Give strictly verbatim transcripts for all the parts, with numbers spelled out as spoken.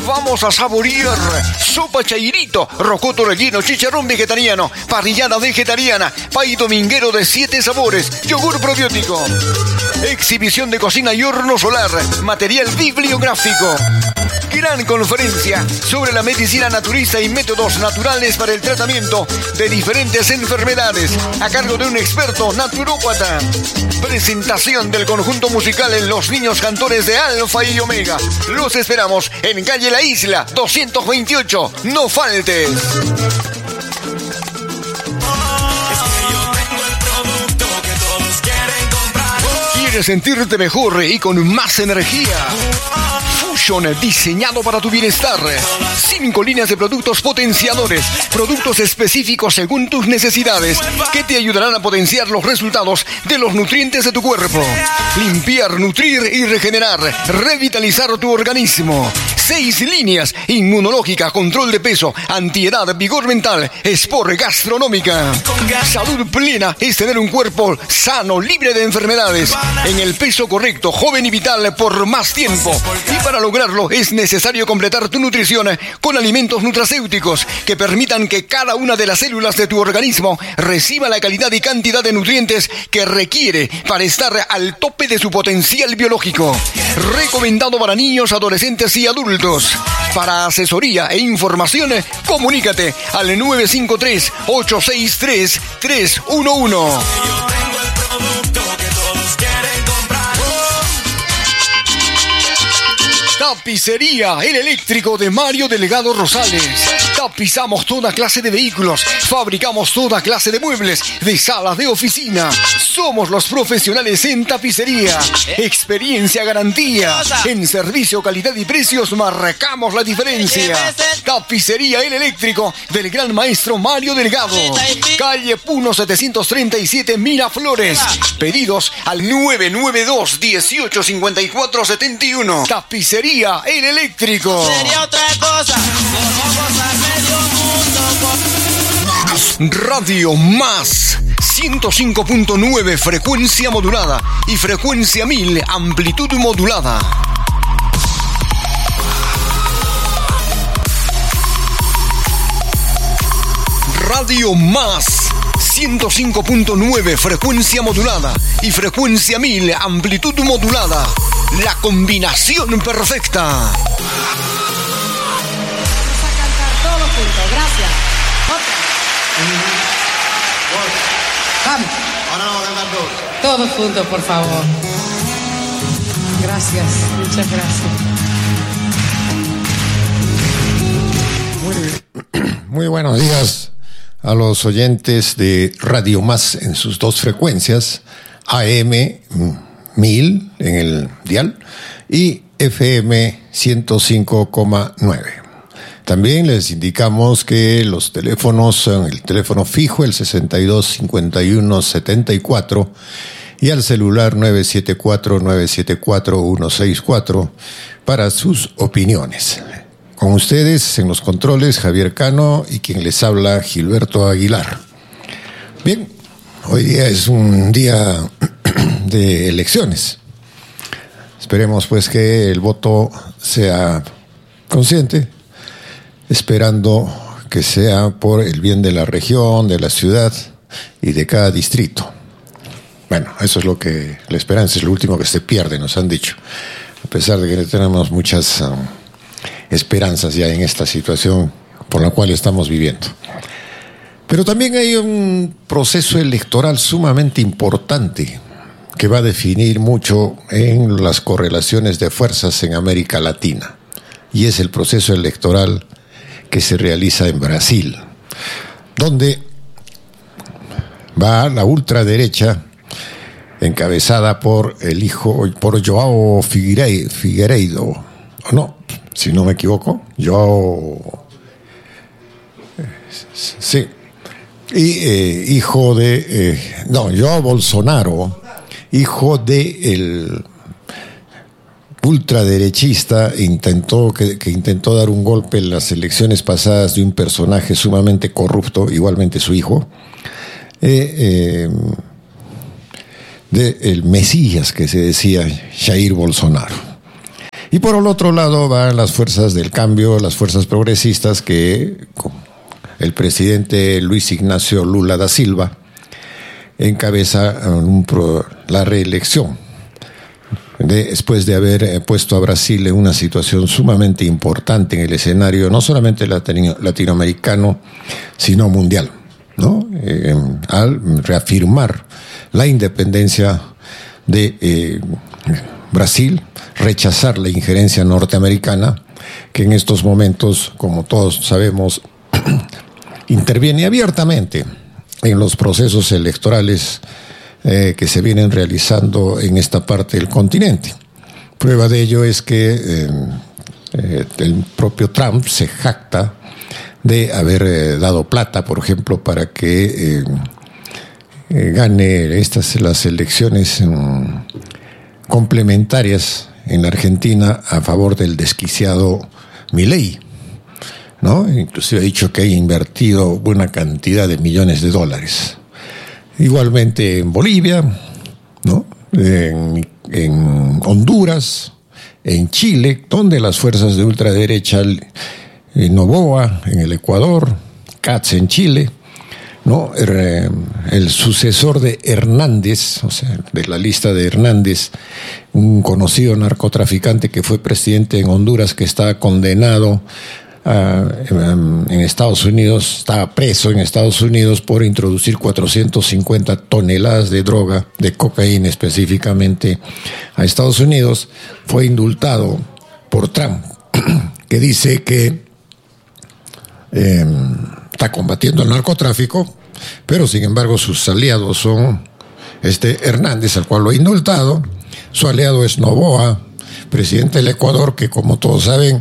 Vamos a saborear sopa chairito, rocoto relleno, chicharrón vegetariano, parrillada vegetariana, pay dominguero de siete sabores, yogur probiótico. Exhibición de cocina y horno solar, material bibliográfico. Gran conferencia sobre la medicina naturista y métodos naturales para el tratamiento de diferentes enfermedades, a cargo de un experto naturópata. Presentación del conjunto musical en Los Niños Cantores de Alfa y Omega. Los esperamos en calle La Isla doscientos veintiocho. No faltes. ¿Quieres sentirte mejor y con más energía? Fusion, diseñado para tu bienestar. Cinco líneas de productos potenciadores, productos específicos según tus necesidades, que te ayudarán a potenciar los resultados de los nutrientes de tu cuerpo. Limpiar, nutrir y regenerar, revitalizar tu organismo. Seis líneas: inmunológica, control de peso, antiedad, vigor mental, sport, gastronómica. Salud plena es tener un cuerpo sano, libre de enfermedades, en el peso correcto, joven y vital por más tiempo. Y para lograrlo es necesario completar tu nutrición con alimentos nutracéuticos que permitan que cada una de las células de tu organismo reciba la calidad y cantidad de nutrientes que requiere para estar al tope de su potencial biológico. Recomendado para niños, adolescentes y adultos. Para asesoría e información, comunícate al nueve cinco tres, ocho seis tres, tres uno uno. Tapicería El Eléctrico de Mario Delgado Rosales. Tapizamos toda clase de vehículos, fabricamos toda clase de muebles, de salas de oficina. Somos los profesionales en tapicería. Experiencia, garantía. En servicio, calidad y precios marcamos la diferencia. Tapicería El Eléctrico del gran maestro Mario Delgado. Calle Puno setecientos treinta y siete, Miraflores. Pedidos al nueve nueve dos, uno ocho cinco cuatro siete uno. Tapicería El Eléctrico. Sería otra cosa. Radio Más ciento cinco punto nueve, frecuencia modulada, y frecuencia mil, amplitud modulada. Radio Más ciento cinco punto nueve, frecuencia modulada, y frecuencia mil, amplitud modulada. La combinación perfecta. Vamos a cantar todos juntos, gracias. Vamos. Ahora vamos a cantar todos. Todos juntos, por favor. Gracias, muchas gracias. Muy, muy buenos días a los oyentes de Radio Más en sus dos frecuencias, A M mil en el dial y F M ciento cinco coma nueve. También les indicamos que los teléfonos son el teléfono fijo, el sesenta y dos, cincuenta y uno, setenta y cuatro, y al celular nueve siete cuatro, nueve siete cuatro, uno seis cuatro para sus opiniones. Con ustedes en los controles, Javier Cano, y quien les habla, Gilberto Aguilar. Bien, hoy día es un día de elecciones. Esperemos pues que el voto sea consciente, esperando que sea por el bien de la región, de la ciudad y de cada distrito. Bueno, eso es lo que, la esperanza es lo último que se pierde, nos han dicho. A pesar de que tenemos muchas um, esperanzas ya en esta situación por la cual estamos viviendo. Pero también hay un proceso electoral sumamente importante que va a definir mucho en las correlaciones de fuerzas en América Latina. Y es el proceso electoral que se realiza en Brasil, donde va la ultraderecha encabezada por el hijo, por Joao Figueiredo, o no, si no me equivoco, Joao, sí, y eh, hijo de, eh, no, Joao Bolsonaro, hijo de el ultraderechista intentó que, que intentó dar un golpe en las elecciones pasadas de un personaje sumamente corrupto, igualmente su hijo, eh, eh, de el Mesías que se decía Jair Bolsonaro. Y por el otro lado van las fuerzas del cambio, las fuerzas progresistas que el presidente Luis Ignacio Lula da Silva encabeza un pro, la reelección, de, después de haber puesto a Brasil en una situación sumamente importante en el escenario, no solamente latino, latinoamericano, sino mundial, ¿no? Eh, al reafirmar la independencia de eh, Brasil, rechazar la injerencia norteamericana, que en estos momentos, como todos sabemos, interviene abiertamente en los procesos electorales eh, que se vienen realizando en esta parte del continente. Prueba de ello es que eh, eh, el propio Trump se jacta de haber eh, dado plata, por ejemplo, para que eh, eh, gane estas las elecciones eh, complementarias en la Argentina a favor del desquiciado Milei, ¿no? Inclusive ha dicho que ha invertido buena cantidad de millones de dólares. Igualmente en Bolivia, ¿no? En, en Honduras, en Chile, donde las fuerzas de ultraderecha, en Noboa, en el Ecuador, Katz en Chile, ¿no? El, el sucesor de Hernández, o sea, de la lista de Hernández, un conocido narcotraficante que fue presidente en Honduras, que está condenado Uh, en, en Estados Unidos, estaba preso en Estados Unidos por introducir cuatrocientas cincuenta toneladas de droga, de cocaína específicamente, a Estados Unidos. Fue indultado por Trump, que dice que eh, está combatiendo el narcotráfico, pero sin embargo sus aliados son este Hernández, al cual lo ha indultado. Su aliado es Noboa, presidente del Ecuador, que como todos saben,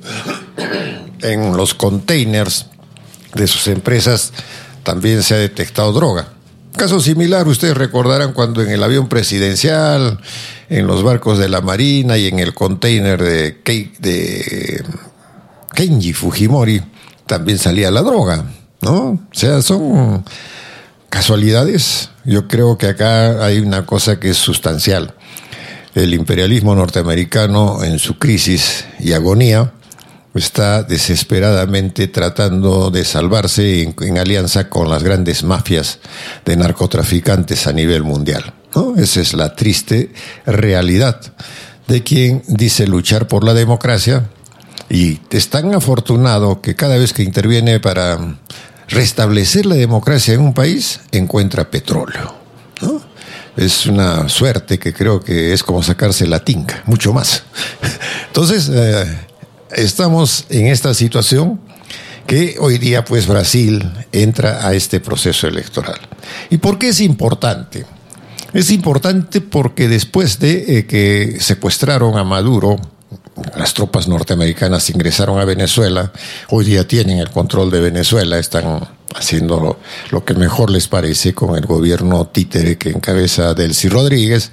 en los containers de sus empresas también se ha detectado droga. Caso similar, ustedes recordarán cuando en el avión presidencial, en los barcos de la Marina y en el container de, Kei, de Kenji Fujimori también salía la droga, ¿no? O sea, son casualidades. Yo creo que acá hay una cosa que es sustancial. El imperialismo norteamericano, en su crisis y agonía, está desesperadamente tratando de salvarse en, en alianza con las grandes mafias de narcotraficantes a nivel mundial, ¿no? Esa es la triste realidad de quien dice luchar por la democracia y es tan afortunado que cada vez que interviene para restablecer la democracia en un país, encuentra petróleo, ¿no? Es una suerte que creo que es como sacarse la tinca, mucho más. Entonces, eh, estamos en esta situación que hoy día pues Brasil entra a este proceso electoral. ¿Y por qué es importante? Es importante porque después de eh, que secuestraron a Maduro, las tropas norteamericanas ingresaron a Venezuela, hoy día tienen el control de Venezuela, están haciendo lo, lo que mejor les parece con el gobierno títere que encabeza Delcy Rodríguez.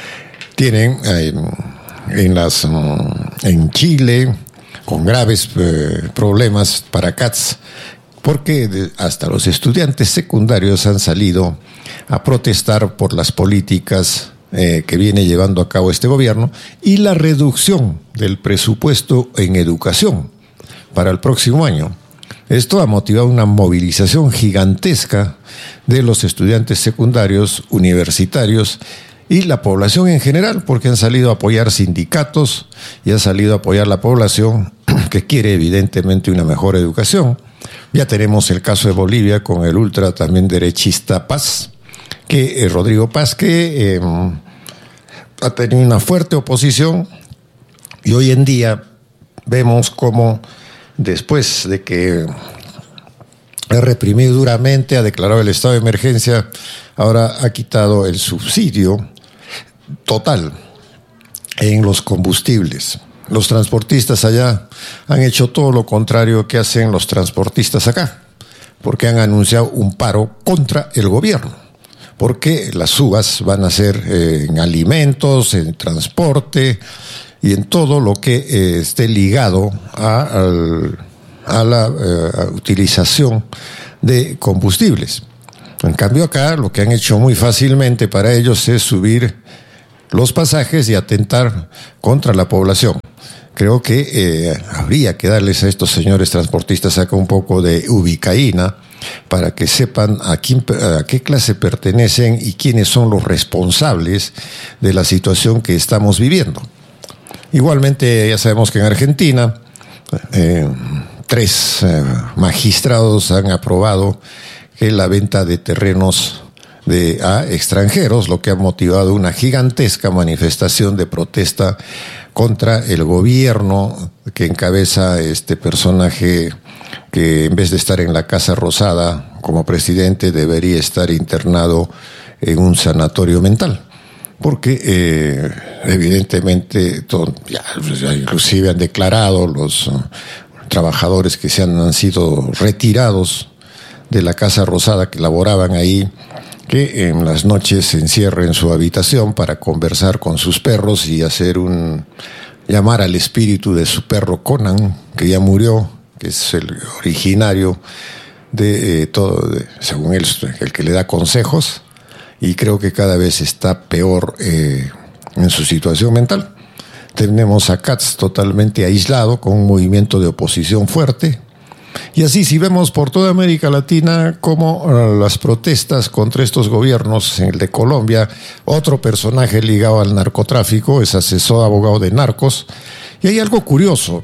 Tienen eh, en, las, en Chile, con graves eh, problemas para Katz, porque de, hasta los estudiantes secundarios han salido a protestar por las políticas eh, que viene llevando a cabo este gobierno y la reducción del presupuesto en educación para el próximo año. Esto ha motivado una movilización gigantesca de los estudiantes secundarios, universitarios y la población en general, porque han salido a apoyar sindicatos y ha salido a apoyar la población que quiere evidentemente una mejor educación. Ya tenemos el caso de Bolivia con el ultra también derechista Paz, que eh, Rodrigo Paz, que eh, ha tenido una fuerte oposición y hoy en día vemos como después de que ha reprimido duramente, ha declarado el estado de emergencia, ahora ha quitado el subsidio total en los combustibles. Los transportistas allá han hecho todo lo contrario que hacen los transportistas acá, porque han anunciado un paro contra el gobierno, porque las subas van a ser eh, en alimentos, en transporte y en todo lo que eh, esté ligado a, al, a la eh, utilización de combustibles. En cambio acá lo que han hecho muy fácilmente para ellos es subir los pasajes y atentar contra la población. creo que eh, habría que darles a estos señores transportistas acá un poco de ubicaína para que sepan a, quién, a qué clase pertenecen y quiénes son los responsables de la situación que estamos viviendo. Igualmente, ya sabemos que en Argentina eh, tres eh, magistrados han aprobado que la venta de terrenos de, a extranjeros, lo que ha motivado una gigantesca manifestación de protesta contra el gobierno que encabeza este personaje que en vez de estar en la Casa Rosada como presidente debería estar internado en un sanatorio mental. Porque eh, evidentemente, todo, ya, ya inclusive han declarado los uh, trabajadores que se han, han sido retirados de la Casa Rosada, que laboraban ahí, que en las noches se encierra en su habitación para conversar con sus perros y hacer un llamar al espíritu de su perro Conan, que ya murió, que es el originario de eh, todo, de, según él, el que le da consejos, y creo que cada vez está peor eh, en su situación mental. Tenemos a Katz totalmente aislado, con un movimiento de oposición fuerte. Y así, si vemos por toda América Latina cómo uh, las protestas contra estos gobiernos, en el de Colombia, otro personaje ligado al narcotráfico, es asesor abogado de narcos, y hay algo curioso,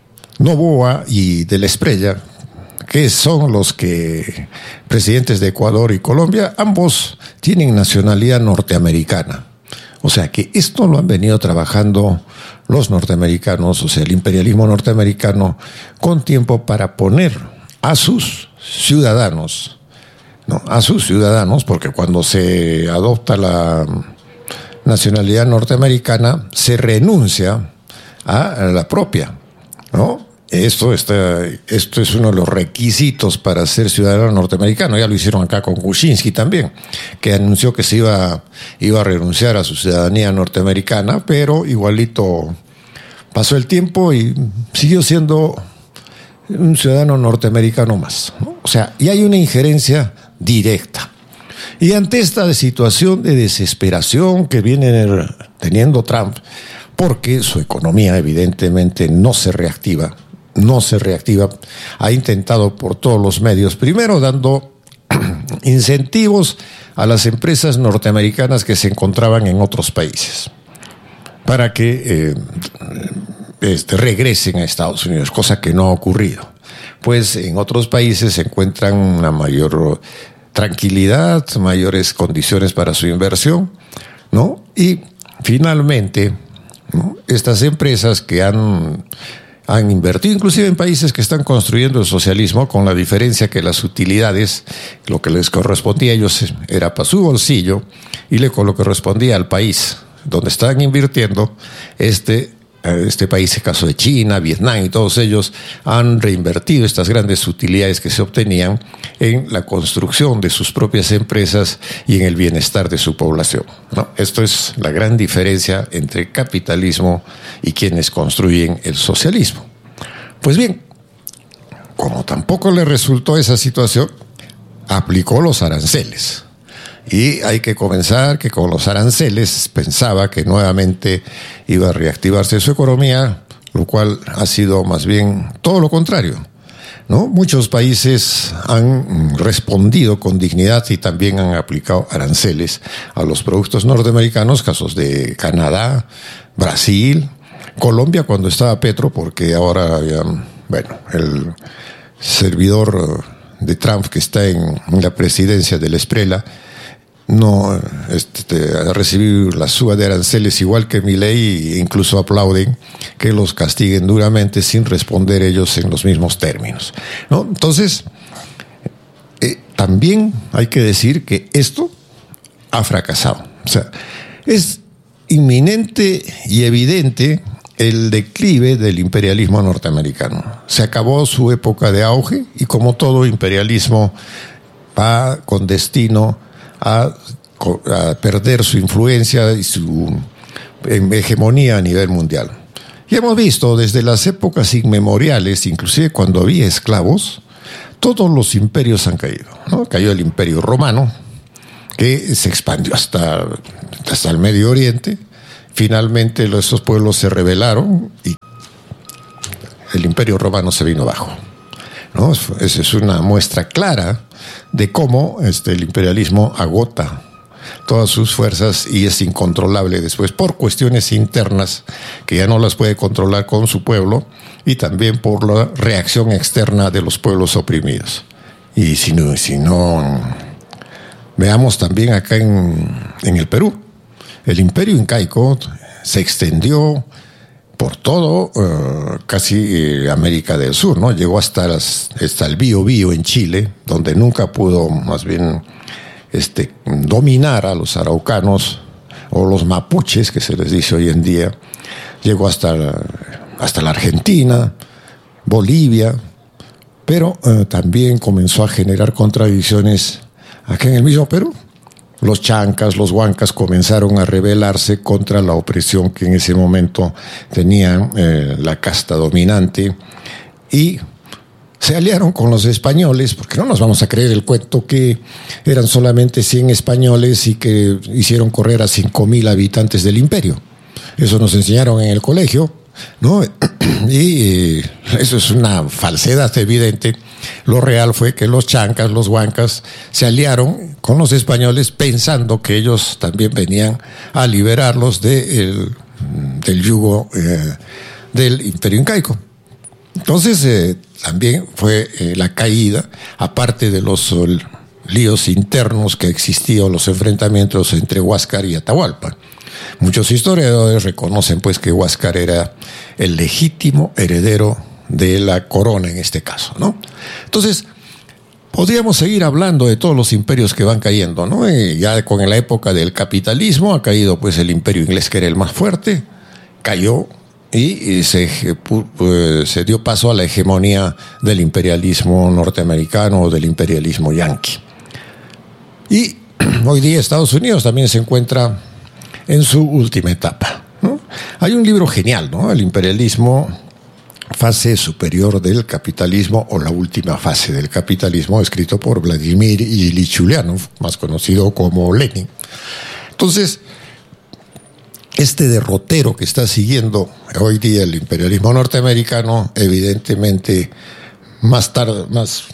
Noboa y de la Espriella, que son los que, presidentes de Ecuador y Colombia, ambos tienen nacionalidad norteamericana. O sea que esto lo han venido trabajando los norteamericanos, o sea, el imperialismo norteamericano, con tiempo para poner a sus ciudadanos, ¿no? A sus ciudadanos, porque cuando se adopta la nacionalidad norteamericana, se renuncia a la propia, ¿no? Esto, está, esto es uno de los requisitos para ser ciudadano norteamericano. Ya lo hicieron acá con Kuczynski también, que anunció que se iba, iba a renunciar a su ciudadanía norteamericana, pero igualito pasó el tiempo y siguió siendo un ciudadano norteamericano más, ¿no? O sea, y hay una injerencia directa. Y ante esta situación de desesperación que viene teniendo Trump, porque su economía evidentemente no se reactiva, no se reactiva, ha intentado por todos los medios, primero dando incentivos a las empresas norteamericanas que se encontraban en otros países para que eh, este, regresen a Estados Unidos, cosa que no ha ocurrido. Pues en otros países se encuentran una mayor tranquilidad, mayores condiciones para su inversión, ¿no? Y finalmente, ¿no?, estas empresas que han han invertido inclusive en países que están construyendo el socialismo, con la diferencia que las utilidades, lo que les correspondía a ellos era para su bolsillo, y lo que correspondía al país donde estaban invirtiendo, este, este país, el caso de China, Vietnam y todos ellos, han reinvertido estas grandes utilidades que se obtenían en la construcción de sus propias empresas y en el bienestar de su población, ¿no? Esto es la gran diferencia entre capitalismo y quienes construyen el socialismo. Pues bien, como tampoco le resultó esa situación, aplicó los aranceles. Y hay que comenzar que con los aranceles pensaba que nuevamente iba a reactivarse su economía, lo cual ha sido más bien todo lo contrario, ¿no? Muchos países han respondido con dignidad y también han aplicado aranceles a los productos norteamericanos, casos de Canadá, Brasil, Colombia cuando estaba Petro, porque ahora ya, bueno, el servidor de Trump que está en la presidencia de la Espriella no este, ha recibido la suba de aranceles igual que Milei, e incluso aplauden que los castiguen duramente sin responder ellos en los mismos términos, ¿no? Entonces, eh, también hay que decir que esto ha fracasado. O sea, es inminente y evidente el declive del imperialismo norteamericano. Se acabó su época de auge y, como todo imperialismo, va con destino A, a perder su influencia y su hegemonía a nivel mundial. Y hemos visto desde las épocas inmemoriales, inclusive cuando había esclavos, todos los imperios han caído, ¿no? Cayó el Imperio Romano, que se expandió hasta, hasta el Medio Oriente. Finalmente esos pueblos se rebelaron y el Imperio Romano se vino abajo, ¿no? Esa es una muestra clara de cómo este, el imperialismo agota todas sus fuerzas y es incontrolable después por cuestiones internas que ya no las puede controlar con su pueblo y también por la reacción externa de los pueblos oprimidos. Y si no, si no veamos también acá en, en el Perú, el imperio incaico se extendió por todo, uh, casi eh, América del Sur, ¿no? Llegó hasta, las, hasta el Biobío en Chile, donde nunca pudo más bien este, dominar a los araucanos o los mapuches, que se les dice hoy en día. Llegó hasta, hasta la Argentina, Bolivia, pero uh, también comenzó a generar contradicciones acá en el mismo Perú. Los chancas, los huancas comenzaron a rebelarse contra la opresión que en ese momento tenía eh, la casta dominante y se aliaron con los españoles, porque no nos vamos a creer el cuento que eran solamente cien españoles y que hicieron correr a cinco mil habitantes del imperio. Eso nos enseñaron en el colegio, ¿no? Y eh, eso es una falsedad evidente. Lo real fue que los chancas, los huancas, se aliaron con los españoles pensando que ellos también venían a liberarlos de el, del yugo eh, del imperio incaico. Entonces eh, también fue eh, la caída, aparte de los uh, líos internos que existían, los enfrentamientos entre Huáscar y Atahualpa. Muchos historiadores reconocen pues que Huáscar era el legítimo heredero de la corona en este caso, ¿no? Entonces, podríamos seguir hablando de todos los imperios que van cayendo, ¿no? Y ya con la época del capitalismo ha caído pues el imperio inglés, que era el más fuerte, cayó y, y se, pues, se dio paso a la hegemonía del imperialismo norteamericano o del imperialismo yanqui. Y hoy día Estados Unidos también se encuentra en su última etapa, ¿no? Hay un libro genial, ¿no? El imperialismo, fase superior del capitalismo o la última fase del capitalismo, escrito por Vladimir Ilich Ulyanov, más conocido como Lenin. Entonces, este derrotero que está siguiendo hoy día el imperialismo norteamericano, evidentemente más tarde, más,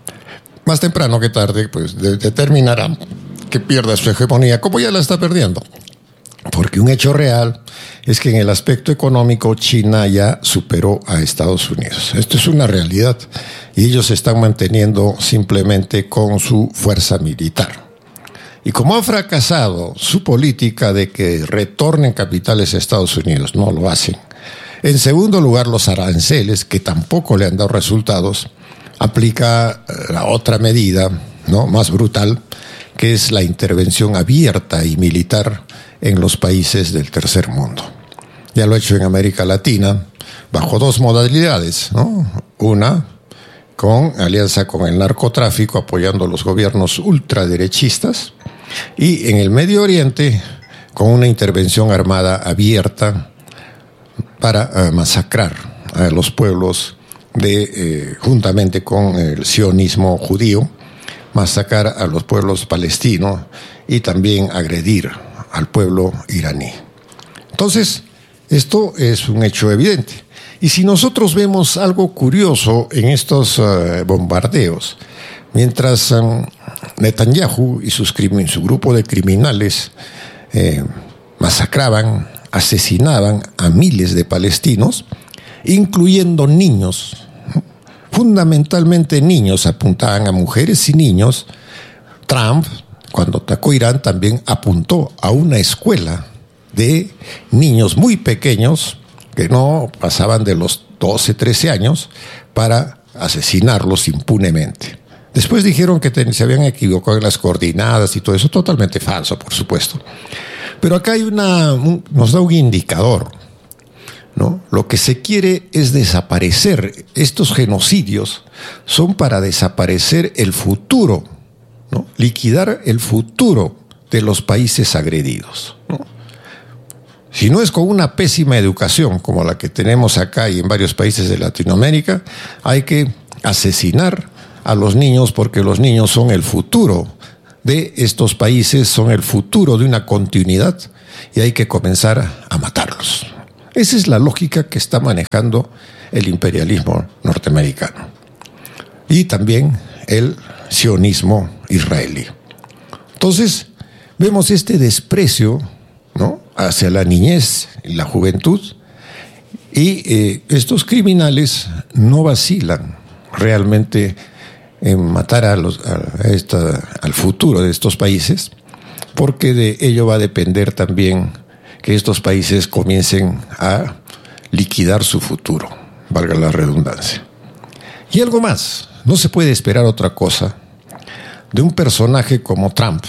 más temprano que tarde, pues de, determinará que pierda su hegemonía, como ya la está perdiendo. Porque un hecho real es que en el aspecto económico China ya superó a Estados Unidos. Esto es una realidad y ellos se están manteniendo simplemente con su fuerza militar. Y como ha fracasado su política de que retornen capitales a Estados Unidos, no lo hacen. En segundo lugar, los aranceles, que tampoco le han dado resultados, aplica la otra medida, ¿no?, más brutal, que es la intervención abierta y militar en los países del tercer mundo. Ya lo ha hecho en América Latina, bajo dos modalidades, ¿no? Una, con alianza con el narcotráfico, apoyando a los gobiernos ultraderechistas, y en el Medio Oriente, con una intervención armada abierta para uh, masacrar a los pueblos, de, eh, juntamente con el sionismo judío, masacrar a los pueblos palestinos y también agredir al pueblo iraní. Entonces, esto es un hecho evidente. Y si nosotros vemos algo curioso en estos uh, bombardeos, mientras um, Netanyahu y sus crimen, su grupo de criminales eh, masacraban, asesinaban a miles de palestinos, incluyendo niños, fundamentalmente niños, apuntaban a mujeres y niños, Trump, cuando atacó Irán, también apuntó a una escuela de niños muy pequeños que no pasaban de los doce, trece años para asesinarlos impunemente. Después dijeron que se habían equivocado en las coordenadas y todo eso, totalmente falso, por supuesto. Pero acá hay una, un, nos da un indicador, ¿no? Lo que se quiere es desaparecer. Estos genocidios son para desaparecer el futuro, ¿no? Liquidar el futuro de los países agredidos, ¿no? Si no es con una pésima educación como la que tenemos acá y en varios países de Latinoamérica, hay que asesinar a los niños, porque los niños son el futuro de estos países, son el futuro de una continuidad y hay que comenzar a matarlos. Esa es la lógica que está manejando el imperialismo norteamericano y también el sionismo israelí. Entonces, vemos este desprecio, ¿no?, hacia la niñez y la juventud, y eh, estos criminales no vacilan realmente en matar a los, a esta, al futuro de estos países, porque de ello va a depender también que estos países comiencen a liquidar su futuro, valga la redundancia. Y algo más, no se puede esperar otra cosa de un personaje como Trump,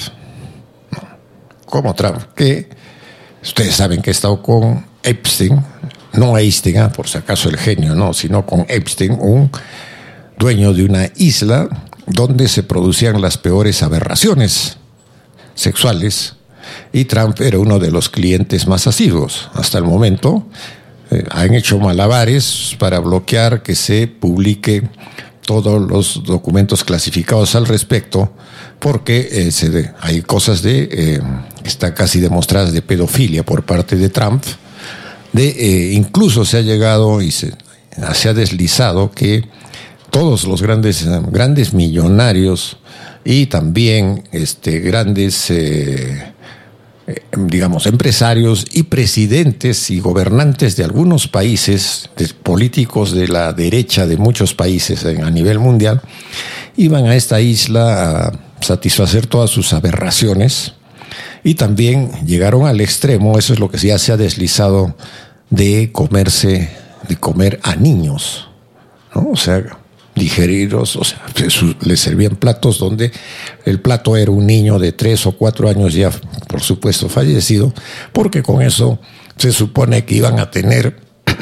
como Trump, que ustedes saben que ha estado con Epstein, no Einstein, ¿eh? por si acaso el genio, no, sino con Epstein, un dueño de una isla donde se producían las peores aberraciones sexuales, y Trump era uno de los clientes más asiduos. Hasta el momento eh, han hecho malabares para bloquear que se publique todos los documentos clasificados al respecto, porque eh, se de, hay cosas de eh, están casi demostradas de pedofilia por parte de Trump, de eh, incluso se ha llegado y se, se ha deslizado que todos los grandes grandes millonarios y también este grandes eh, eh, digamos empresarios y presidentes y gobernantes de algunos países, de políticos de la derecha de muchos países a nivel mundial, iban a esta isla a satisfacer todas sus aberraciones, y también llegaron al extremo, eso es lo que ya se ha deslizado, de comerse, de comer a niños, ¿no? O sea, digerirlos, o sea, les servían platos donde el plato era un niño de tres o cuatro años ya, por supuesto, fallecido, porque con eso se supone que iban a tener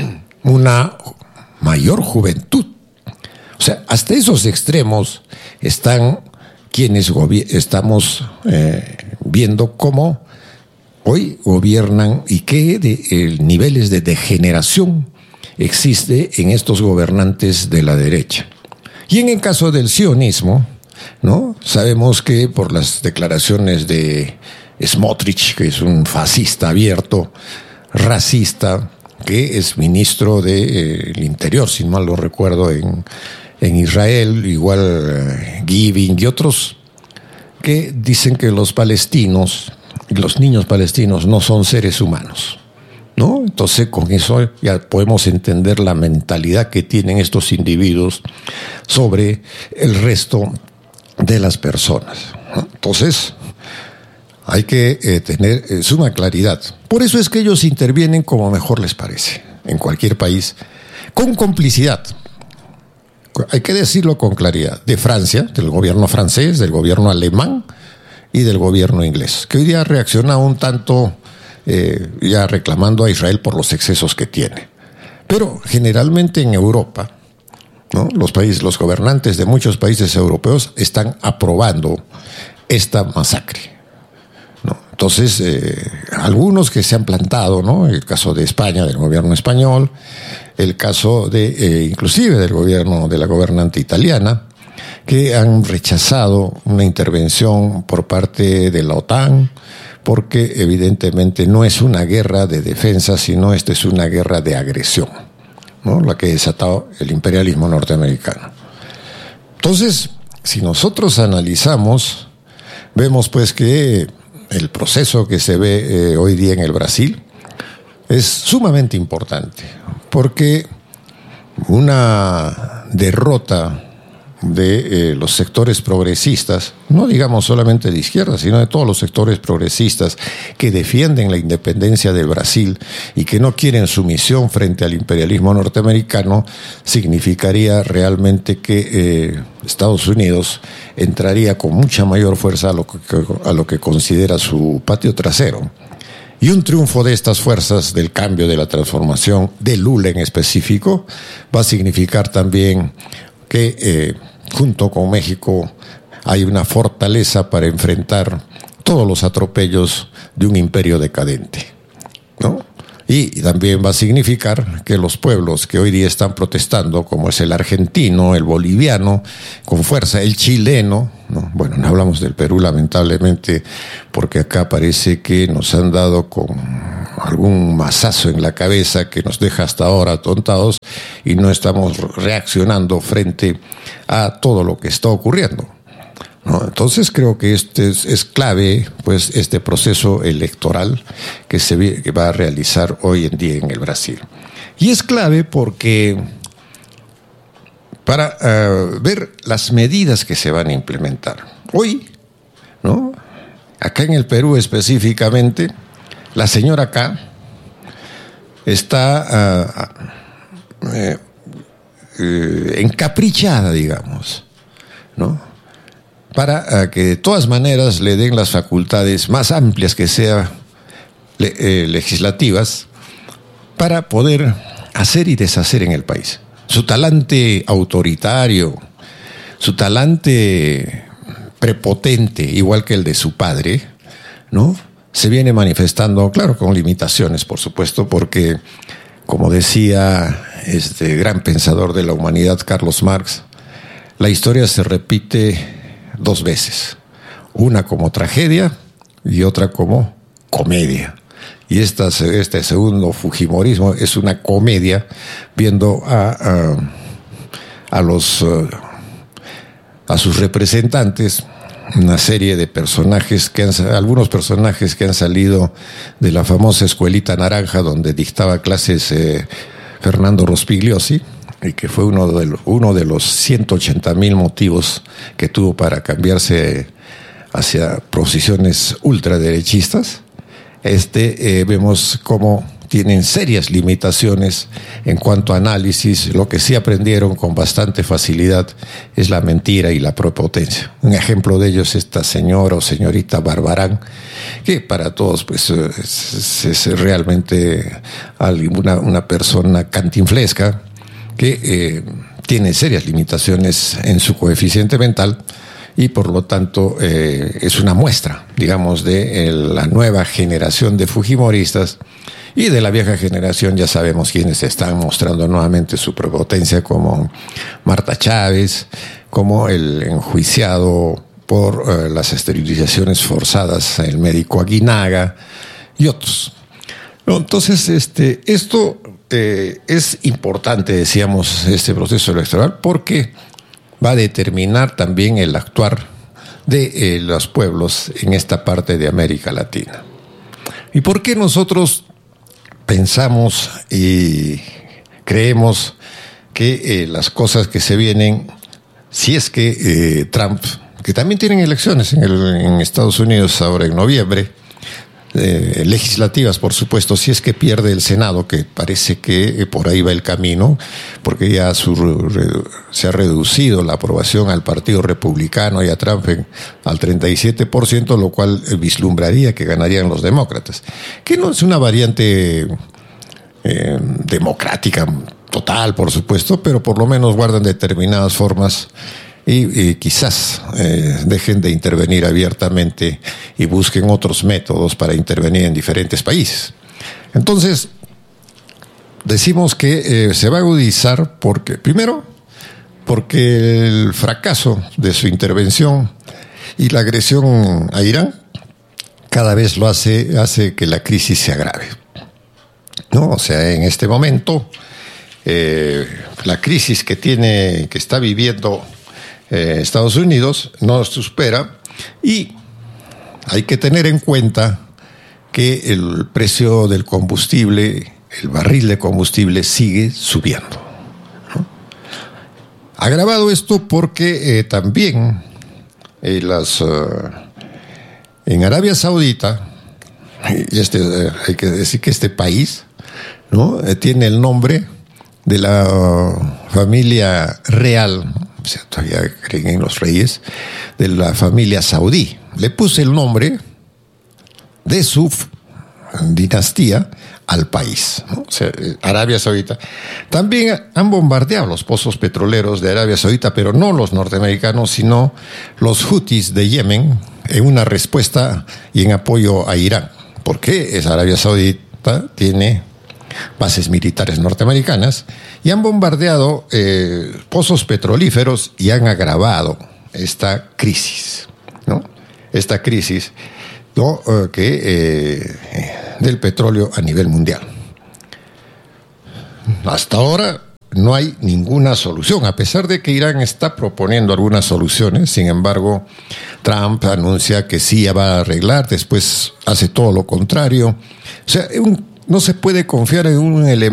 una mayor juventud. O sea, hasta esos extremos están quienes gobi- estamos eh, viendo cómo hoy gobiernan y qué de, eh, niveles de degeneración existe en estos gobernantes de la derecha. Y en el caso del sionismo, ¿no?, sabemos que por las declaraciones de Smotrich, que es un fascista abierto, racista, que es ministro del eh, Interior, si mal lo recuerdo, en, en Israel, igual eh, Giving y otros, que dicen que los palestinos, los niños palestinos no son seres humanos, ¿no? Entonces, con eso ya podemos entender la mentalidad que tienen estos individuos sobre el resto de las personas, ¿no? Entonces, hay que eh, tener eh, suma claridad. Por eso es que ellos intervienen como mejor les parece, en cualquier país, con complicidad. Hay que decirlo con claridad, de Francia, del gobierno francés, del gobierno alemán y del gobierno inglés, que hoy día reacciona un tanto eh, ya reclamando a Israel por los excesos que tiene. Pero generalmente en Europa, ¿no?, los países, los gobernantes de muchos países europeos están aprobando esta masacre, ¿no? Entonces, eh, algunos que se han plantado, ¿no?, el caso de España, del gobierno español, el caso de, eh, inclusive del gobierno, de la gobernante italiana, que han rechazado una intervención por parte de la OTAN, porque evidentemente no es una guerra de defensa, sino esta es una guerra de agresión, ¿no?, la que ha desatado el imperialismo norteamericano. Entonces, si nosotros analizamos, vemos pues que el proceso que se ve eh, hoy día en el Brasil es sumamente importante, porque una derrota de eh, los sectores progresistas, no digamos solamente de izquierda, sino de todos los sectores progresistas que defienden la independencia del Brasil y que no quieren sumisión frente al imperialismo norteamericano, significaría realmente que eh, Estados Unidos entraría con mucha mayor fuerza a lo que, a lo que considera su patio trasero. Y un triunfo de estas fuerzas del cambio, de la transformación, de Lula en específico, va a significar también que eh, junto con México hay una fortaleza para enfrentar todos los atropellos de un imperio decadente, ¿no? Y también va a significar que los pueblos que hoy día están protestando, como es el argentino, el boliviano, con fuerza, el chileno, ¿no? Bueno, no hablamos del Perú lamentablemente, porque acá parece que nos han dado con algún mazazo en la cabeza que nos deja hasta ahora atontados y no estamos reaccionando frente a todo lo que está ocurriendo, ¿no? Entonces creo que este es, es clave, pues, este proceso electoral que se que va a realizar hoy en día en el Brasil. Y es clave porque para uh, ver las medidas que se van a implementar. Hoy, ¿no? Acá en el Perú específicamente, la señora K está uh, uh, uh, encaprichada, digamos, ¿no? Para uh, que de todas maneras le den las facultades más amplias que sean le, eh, legislativas para poder hacer y deshacer en el país. Su talante autoritario, su talante prepotente, igual que el de su padre, ¿no? Se viene manifestando, claro, con limitaciones, por supuesto, porque, como decía este gran pensador de la humanidad, Carlos Marx, la historia se repite dos veces, una como tragedia y otra como comedia. Y esta, este segundo fujimorismo es una comedia, viendo a, a, a los a sus representantes, una serie de personajes que han, algunos personajes que han salido de la famosa escuelita naranja donde dictaba clases eh, Fernando Rospigliosi, y que fue uno de los, uno de los ciento ochenta mil motivos que tuvo para cambiarse hacia posiciones ultraderechistas. Este, eh, vemos cómo tienen serias limitaciones en cuanto a análisis. Lo que sí aprendieron con bastante facilidad es la mentira y la prepotencia. Un ejemplo de ello es esta señora o señorita Barbarán, que para todos pues es, es realmente una, una persona cantinflesca que eh, tiene serias limitaciones en su coeficiente mental, y por lo tanto eh, es una muestra, digamos, de el, la nueva generación de fujimoristas. Y de la vieja generación ya sabemos quiénes están mostrando nuevamente su prepotencia, como Marta Chávez, como el enjuiciado por eh, las esterilizaciones forzadas, el médico Aguinaga y otros. No, entonces, este, esto eh, es importante, decíamos, este proceso electoral, porque va a determinar también el actuar de eh, los pueblos en esta parte de América Latina. ¿Y por qué nosotros pensamos y creemos que eh, las cosas que se vienen, si es que eh, Trump, que también tienen elecciones en, el, en Estados Unidos ahora en noviembre, eh, legislativas, por supuesto, si es que pierde el Senado, que parece que eh, por ahí va el camino, porque ya su, re, se ha reducido la aprobación al Partido Republicano y a Trump en, al treinta y siete por ciento, lo cual eh, vislumbraría que ganarían los demócratas, que no es una variante eh, democrática total, por supuesto, pero por lo menos guardan determinadas formas y, y quizás eh, dejen de intervenir abiertamente y busquen otros métodos para intervenir en diferentes países. Entonces, decimos que eh, se va a agudizar porque, primero, porque el fracaso de su intervención y la agresión a Irán cada vez lo hace, hace que la crisis se agrave, ¿no? O sea, en este momento, eh, la crisis que tiene, que está viviendo eh, Estados Unidos no supera, y hay que tener en cuenta que el precio del combustible, el barril de combustible, sigue subiendo, ¿no? Agravado esto porque eh, también eh, las, uh, en Arabia Saudita, y este, eh, hay que decir que este país, ¿no?, eh, tiene el nombre de la uh, familia real, ¿no? O sea, todavía creen en los reyes, de la familia saudí. Le puse el nombre de su dinastía al país, ¿no? O sea, Arabia Saudita. También han bombardeado los pozos petroleros de Arabia Saudita, pero no los norteamericanos, sino los hutis de Yemen, en una respuesta y en apoyo a Irán. Porque es Arabia Saudita tiene bases militares norteamericanas y han bombardeado eh, pozos petrolíferos y han agravado esta crisis, ¿no? Esta crisis ¿no? Uh, que eh, del petróleo a nivel mundial. Hasta ahora no hay ninguna solución, a pesar de que Irán está proponiendo algunas soluciones. Sin embargo, Trump anuncia que sí va a arreglar, después hace todo lo contrario. O sea, un, no se puede confiar en un elemento